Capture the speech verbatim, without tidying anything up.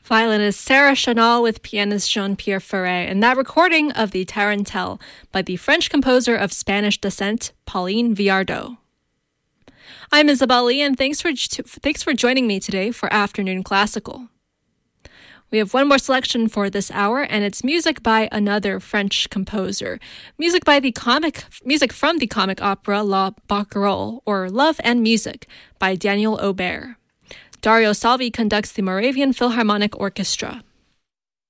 Violinist Sarah Chanal with pianist Jean-Pierre Ferret, and that recording of the Tarantelle by the French composer of Spanish descent, Pauline Viardot. I'm Isabel Lee, and thanks for thanks for joining me today for Afternoon Classical. We have one more selection for this hour, and it's music by another French composer. Music by the comic music from the comic opera La Barcarolle, or Love and Music, by Daniel Aubert. Dario Salvi conducts the Moravian Philharmonic Orchestra.